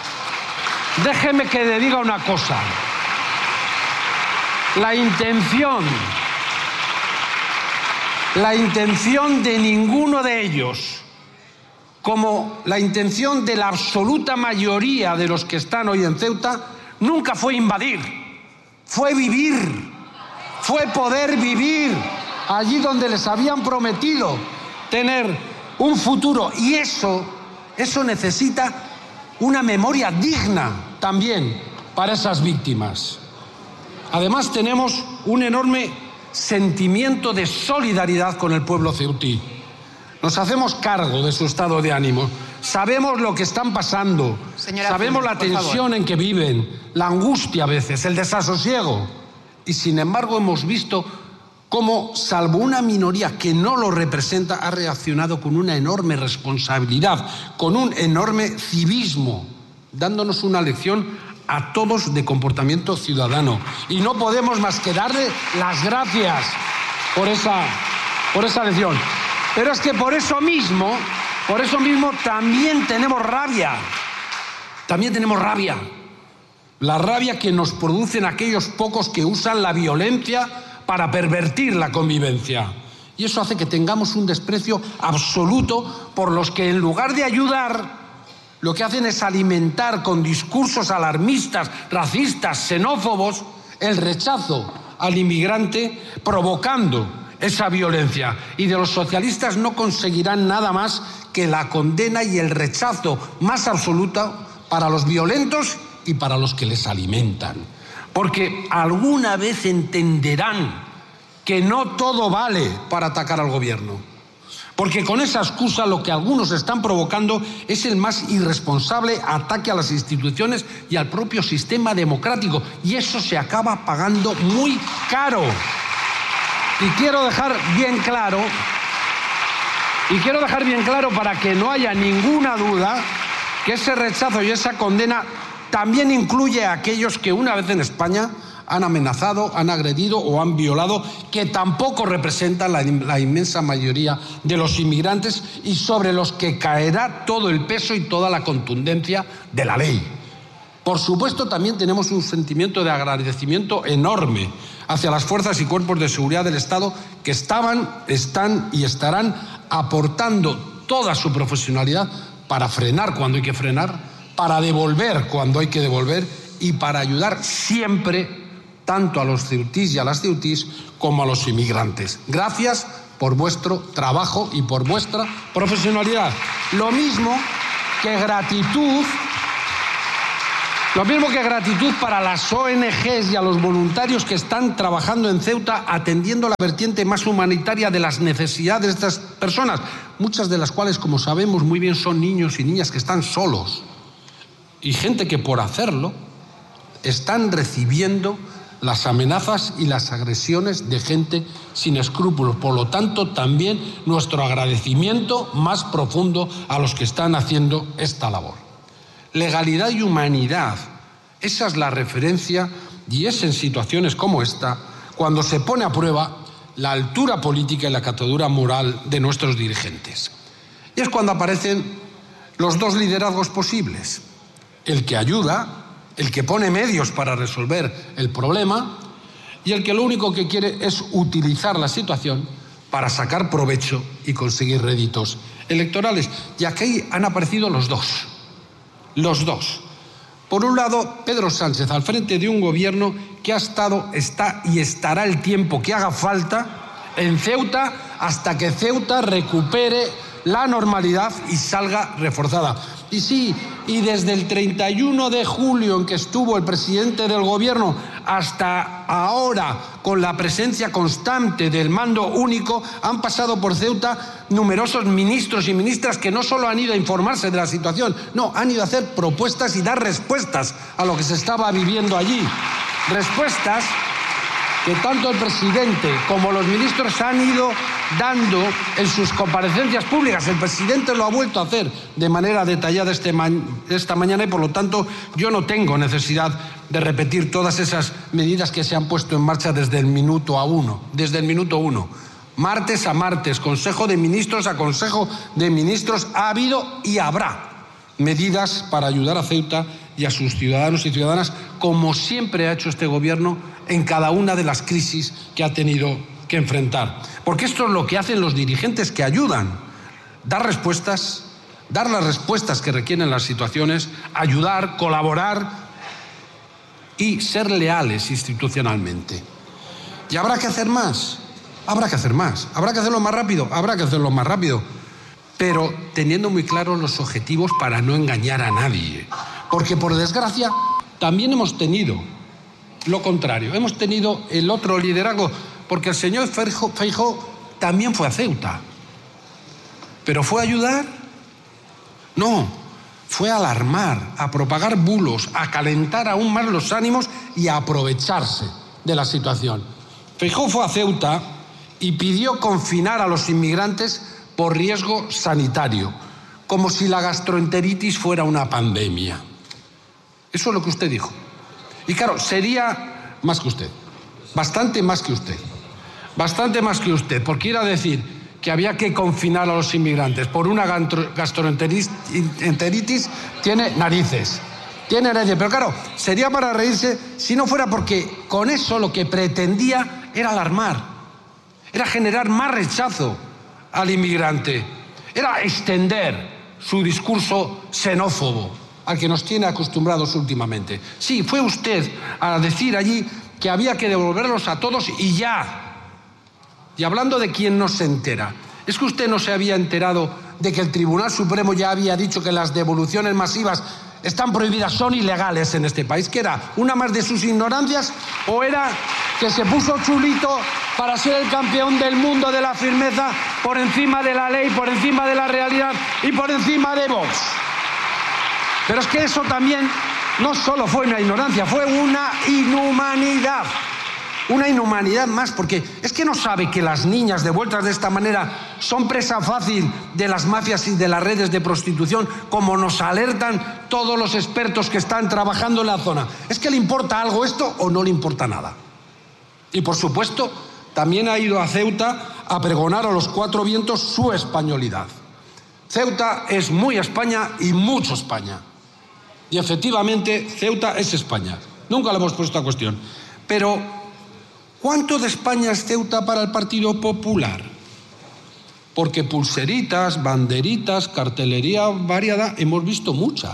déjeme que le diga una cosa. La intención, la intención de ninguno de ellos, como la intención de la absoluta mayoría de los que están hoy en Ceuta, nunca fue invadir, fue vivir, fue poder vivir allí donde les habían prometido tener un futuro. Y eso, eso necesita una memoria digna también para esas víctimas. Además, tenemos un enorme sentimiento de solidaridad con el pueblo ceutí. Nos hacemos cargo de su estado de ánimo. Sabemos lo que están pasando. Señora Sabemos Funes, la tensión en que viven, la angustia a veces, el desasosiego. Y sin embargo hemos visto cómo, salvo una minoría que no lo representa, ha reaccionado con una enorme responsabilidad, con un enorme civismo, dándonos una lección a todos de comportamiento ciudadano. Y no podemos más que darle las gracias por esa, por esa lección. Pero es que por eso mismo, por eso mismo también tenemos rabia. También tenemos rabia. La rabia que nos producen aquellos pocos que usan la violencia para pervertir la convivencia. Y eso hace que tengamos un desprecio absoluto por los que, en lugar de ayudar, lo que hacen es alimentar con discursos alarmistas, racistas, xenófobos, el rechazo al inmigrante, provocando esa violencia. Y de los socialistas no conseguirán nada más que la condena y el rechazo más absoluto para los violentos y para los que les alimentan. Porque alguna vez entenderán que no todo vale para atacar al gobierno. Porque con esa excusa lo que algunos están provocando es el más irresponsable ataque a las instituciones y al propio sistema democrático. Y eso se acaba pagando muy caro. Y quiero dejar bien claro, y quiero dejar bien claro para que no haya ninguna duda, que ese rechazo y esa condena también incluye a aquellos que una vez en España han amenazado, han agredido o han violado, que tampoco representan la, la inmensa mayoría de los inmigrantes y sobre los que caerá todo el peso y toda la contundencia de la ley. Por supuesto, también tenemos un sentimiento de agradecimiento enorme hacia las fuerzas y cuerpos de seguridad del Estado que estaban, están y estarán aportando toda su profesionalidad para frenar cuando hay que frenar, para devolver cuando hay que devolver y para ayudar siempre tanto a los ceutís y a las ceutís como a los inmigrantes. Gracias por vuestro trabajo y por vuestra profesionalidad. Lo mismo que gratitud, lo mismo que gratitud para las O N Ges y a los voluntarios que están trabajando en Ceuta atendiendo la vertiente más humanitaria de las necesidades de estas personas, muchas de las cuales, como sabemos muy bien, son niños y niñas que están solos y gente que por hacerlo están recibiendo las amenazas y las agresiones de gente sin escrúpulos. Por lo tanto, también nuestro agradecimiento más profundo a los que están haciendo esta labor. Legalidad y humanidad, esa es la referencia y es en situaciones como esta cuando se pone a prueba la altura política y la catadura moral de nuestros dirigentes. Y es cuando aparecen los dos liderazgos posibles, el que ayuda, el que pone medios para resolver el problema y el que lo único que quiere es utilizar la situación para sacar provecho y conseguir réditos electorales. Y aquí han aparecido los dos, los dos. Por un lado, Pedro Sánchez al frente de un gobierno que ha estado, está y estará el tiempo que haga falta en Ceuta hasta que Ceuta recupere la normalidad y salga reforzada. Y sí, y desde el treinta y uno de julio en que estuvo el presidente del gobierno hasta ahora, con la presencia constante del mando único, han pasado por Ceuta numerosos ministros y ministras que no solo han ido a informarse de la situación, no, han ido a hacer propuestas y dar respuestas a lo que se estaba viviendo allí. Respuestas que tanto el presidente como los ministros han ido dando en sus comparecencias públicas. El presidente lo ha vuelto a hacer de manera detallada este ma- esta mañana y por lo tanto yo no tengo necesidad de repetir todas esas medidas que se han puesto en marcha desde el minuto a uno, desde el minuto uno. Martes a martes, Consejo de Ministros a Consejo de Ministros, ha habido y habrá medidas para ayudar a Ceuta y a sus ciudadanos y ciudadanas, como siempre ha hecho este gobierno en cada una de las crisis que ha tenido que enfrentar. Porque esto es lo que hacen los dirigentes que ayudan, dar respuestas, dar las respuestas que requieren las situaciones, ayudar, colaborar y ser leales institucionalmente. ¿Y habrá que hacer más? Habrá que hacer más. ¿Habrá que hacerlo más rápido? Habrá que hacerlo más rápido. Pero teniendo muy claros los objetivos para no engañar a nadie. Porque, por desgracia, también hemos tenido lo contrario. Hemos tenido el otro liderazgo, porque el señor Feijóo también fue a Ceuta. ¿Pero fue a ayudar? No, fue a alarmar, a propagar bulos, a calentar aún más los ánimos y a aprovecharse de la situación. Feijóo fue a Ceuta y pidió confinar a los inmigrantes por riesgo sanitario, como si la gastroenteritis fuera una pandemia. Eso es lo que usted dijo. Y claro, sería más que usted, bastante más que usted, bastante más que usted, porque ir a decir que había que confinar a los inmigrantes por una gastroenteritis tiene narices, tiene narices. Pero claro, sería para reírse si no fuera porque con eso lo que pretendía era alarmar, era generar más rechazo al inmigrante, era extender su discurso xenófobo al que nos tiene acostumbrados últimamente. Sí, fue usted a decir allí que había que devolverlos a todos y ya. Y hablando de quién no se entera, ¿es que usted no se había enterado de que el Tribunal Supremo ya había dicho que las devoluciones masivas están prohibidas, son ilegales en este país. ¿Qué era? ¿Una más de sus ignorancias o era que se puso chulito para ser el campeón del mundo de la firmeza por encima de la ley, por encima de la realidad y por encima de Vox? Pero es que eso también no solo fue una ignorancia, fue una inhumanidad. Una inhumanidad más, porque es que no sabe que las niñas devueltas de esta manera son presa fácil de las mafias y de las redes de prostitución, como nos alertan todos los expertos que están trabajando en la zona. ¿Es que le importa algo esto o no le importa nada? Y por supuesto, también ha ido a Ceuta a pregonar a los cuatro vientos su españolidad. Ceuta es muy España y mucho España. Y efectivamente, Ceuta es España. Nunca le hemos puesto a cuestión. Pero ¿cuánto de España es Ceuta para el Partido Popular? Porque pulseritas, banderitas, cartelería variada, hemos visto mucha.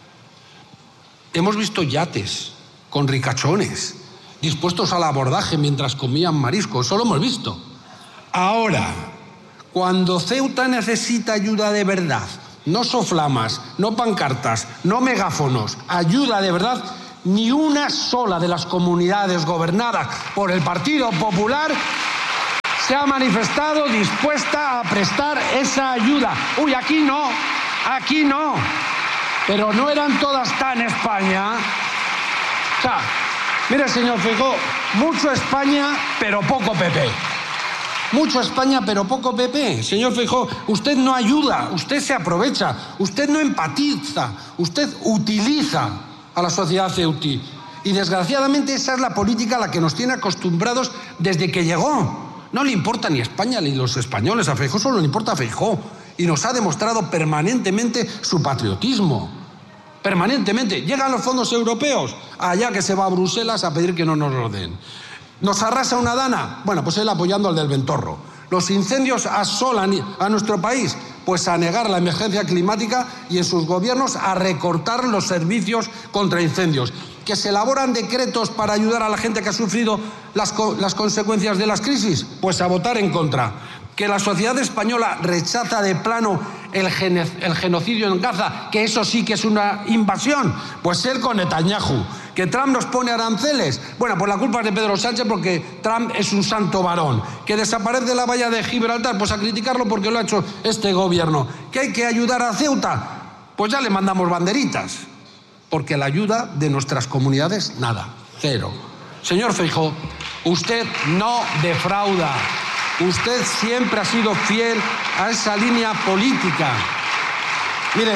Hemos visto yates con ricachones, dispuestos al abordaje mientras comían marisco. Eso lo hemos visto. Ahora, cuando Ceuta necesita ayuda de verdad, no soflamas, no pancartas, no megáfonos, ayuda de verdad, ni una sola de las comunidades gobernadas por el Partido Popular se ha manifestado dispuesta a prestar esa ayuda. Uy, aquí no, aquí no. Pero no eran todas tan España. O sea, mire, señor Feijóo, mucho España, pero poco P P. Mucho España, pero poco P P. Señor Feijóo, usted no ayuda, usted se aprovecha, usted no empatiza, usted utiliza a la sociedad ceutí. Y desgraciadamente esa es la política a la que nos tiene acostumbrados desde que llegó. No le importa ni España ni los españoles, a Feijóo solo le importa a Feijóo. Y nos ha demostrado permanentemente su patriotismo. Permanentemente. Llegan los fondos europeos, allá que se va a Bruselas a pedir que no nos lo den. ¿Nos arrasa una dana? Bueno, pues él apoyando al del Ventorro. Los incendios asolan a nuestro país, pues a negar la emergencia climática y en sus gobiernos a recortar los servicios contra incendios. ¿Que se elaboran decretos para ayudar a la gente que ha sufrido las, las consecuencias de las crisis? Pues a votar en contra. ¿Que la sociedad española rechaza de plano el, gene, el genocidio en Gaza? Que eso sí que es una invasión. Pues él con Netanyahu. ¿Que Trump nos pone aranceles? Bueno, pues la culpa es de Pedro Sánchez porque Trump es un santo varón. ¿Que desaparece la valla de Gibraltar? Pues a criticarlo porque lo ha hecho este gobierno. ¿Que hay que ayudar a Ceuta? Pues ya le mandamos banderitas. Porque la ayuda de nuestras comunidades, nada, cero. Señor Feijóo, usted no defrauda. Usted siempre ha sido fiel a esa línea política. Mire,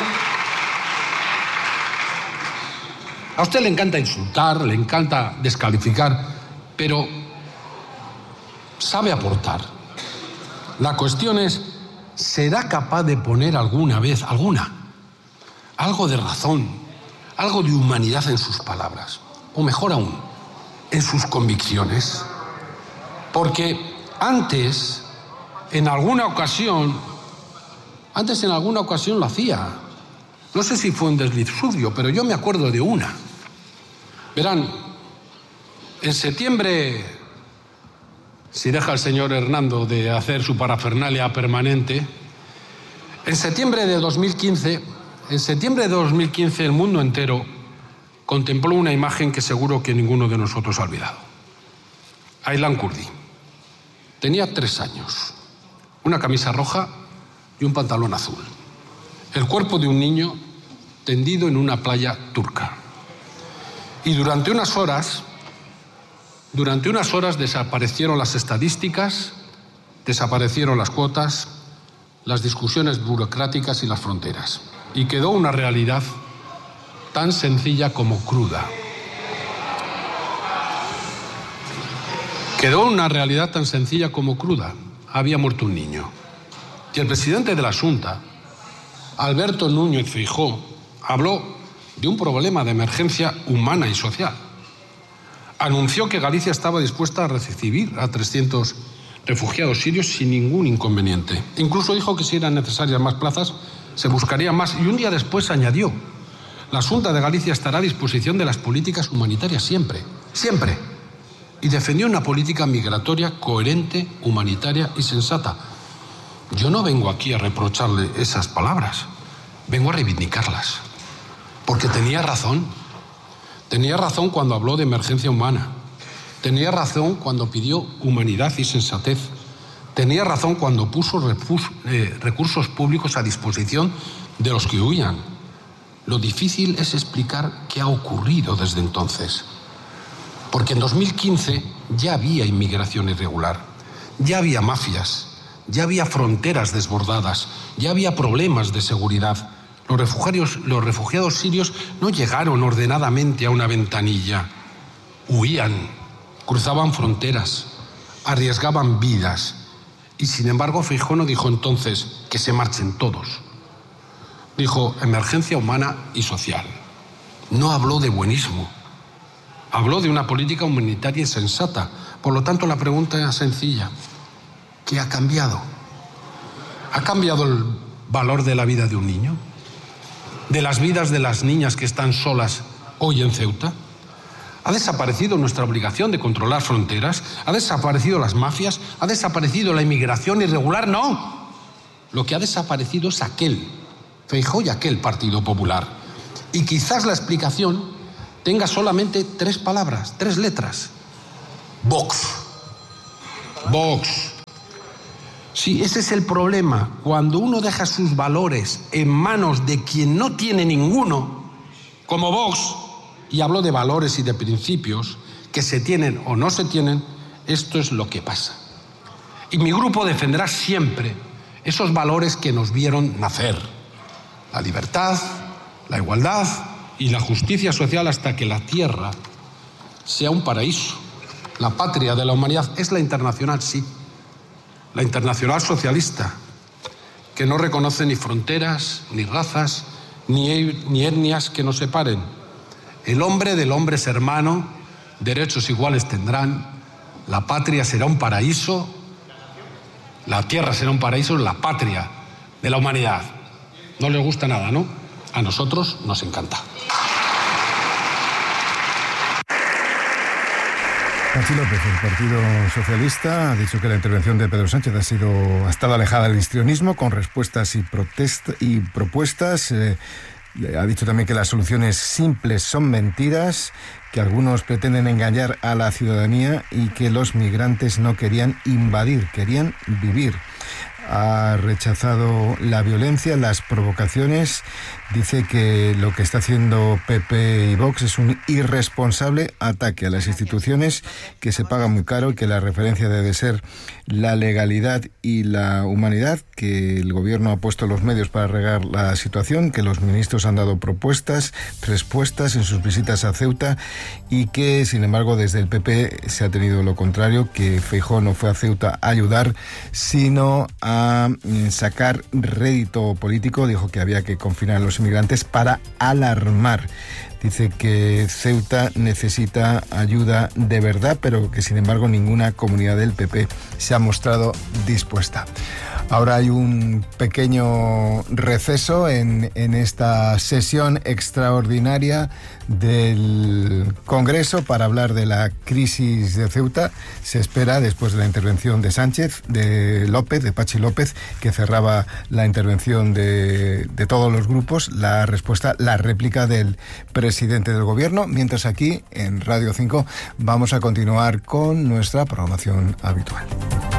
a usted le encanta insultar, le encanta descalificar, pero sabe aportar. La cuestión es, ¿será capaz de poner alguna vez, alguna, algo de razón, algo de humanidad en sus palabras? O mejor aún, en sus convicciones. Porque antes, en alguna ocasión, antes en alguna ocasión lo hacía. No sé si fue un desliz suyo, pero yo me acuerdo de una. Verán, en septiembre, si deja el señor Hernando de hacer su parafernalia permanente, en septiembre de dos mil quince, en septiembre de dos mil quince el mundo entero contempló una imagen que seguro que ninguno de nosotros ha olvidado. Aylan Kurdi. Tenía tres años, una camisa roja y un pantalón azul. El cuerpo de un niño tendido en una playa turca. Y durante unas horas, durante unas horas desaparecieron las estadísticas, desaparecieron las cuotas, las discusiones burocráticas y las fronteras. Y quedó una realidad tan sencilla como cruda. Quedó una realidad tan sencilla como cruda. Había muerto un niño. Y el presidente de la Xunta, Alberto Núñez Feijóo, habló de un problema de emergencia humana y social. Anunció que Galicia estaba dispuesta a recibir a trescientos refugiados sirios sin ningún inconveniente. Incluso dijo que si eran necesarias más plazas, se buscarían más. Y un día después añadió, la Xunta de Galicia estará a disposición de las políticas humanitarias siempre, siempre. Y defendió una política migratoria coherente, humanitaria y sensata. Yo no vengo aquí a reprocharle esas palabras, vengo a reivindicarlas. Porque tenía razón. Tenía razón cuando habló de emergencia humana. Tenía razón cuando pidió humanidad y sensatez. Tenía razón cuando puso recursos públicos a disposición de los que huían. Lo difícil es explicar qué ha ocurrido desde entonces. Porque en dos mil quince ya había inmigración irregular, ya había mafias, ya había fronteras desbordadas, ya había problemas de seguridad. Los refugiados, los refugiados sirios no llegaron ordenadamente a una ventanilla. Huían, cruzaban fronteras, arriesgaban vidas. Y sin embargo, Feijóo no dijo entonces que se marchen todos. Dijo emergencia humana y social. No habló de buenismo. Habló de una política humanitaria y sensata. Por lo tanto, la pregunta es sencilla. ¿Qué ha cambiado? ¿Ha cambiado el valor de la vida de un niño? ¿De las vidas de las niñas que están solas hoy en Ceuta? ¿Ha desaparecido nuestra obligación de controlar fronteras? ¿Ha desaparecido las mafias? ¿Ha desaparecido la inmigración irregular? No. Lo que ha desaparecido es aquel, Feijóo y aquel Partido Popular. Y quizás la explicación tenga solamente tres palabras, tres letras. Vox. Vox. Sí, ese es el problema. Cuando uno deja sus valores en manos de quien no tiene ninguno, como Vox, y hablo de valores y de principios que se tienen o no se tienen, esto es lo que pasa. Y mi grupo defenderá siempre esos valores que nos vieron nacer. La libertad, la igualdad y la justicia social hasta que la tierra sea un paraíso. La patria de la humanidad es la internacional, sí. La internacional socialista, que no reconoce ni fronteras, ni razas, ni, ni etnias que nos separen. El hombre del hombre es hermano, derechos iguales tendrán, la patria será un paraíso, la tierra será un paraíso, la patria de la humanidad. No les gusta nada, ¿no? A nosotros nos encanta. Patxi López, el Partido Socialista, ha dicho que la intervención de Pedro Sánchez ha sido ha estado alejada del histrionismo, con respuestas y, protesta, y propuestas. Eh, ha dicho también que las soluciones simples son mentiras, que algunos pretenden engañar a la ciudadanía y que los migrantes no querían invadir, querían vivir. Ha rechazado la violencia, las provocaciones. Dice que lo que está haciendo P P y Vox es un irresponsable ataque a las instituciones que se paga muy caro y que la referencia debe ser la legalidad y la humanidad, que el gobierno ha puesto los medios para arreglar la situación, que los ministros han dado propuestas, respuestas en sus visitas a Ceuta y que, sin embargo, desde el P P se ha tenido lo contrario, que Feijóo no fue a Ceuta a ayudar, sino a sacar rédito político. Dijo que había que confinar a los inmigrantes para alarmar. Dice que Ceuta necesita ayuda de verdad, pero que sin embargo ninguna comunidad del P P se ha mostrado dispuesta. Ahora hay un pequeño receso en, en esta sesión extraordinaria del Congreso para hablar de la crisis de Ceuta. Se espera, después de la intervención de Sánchez, de López, de Patxi López, que cerraba la intervención de, de todos los grupos, la respuesta, la réplica del presidente del Gobierno, mientras aquí, en Radio cinco, vamos a continuar con nuestra programación habitual.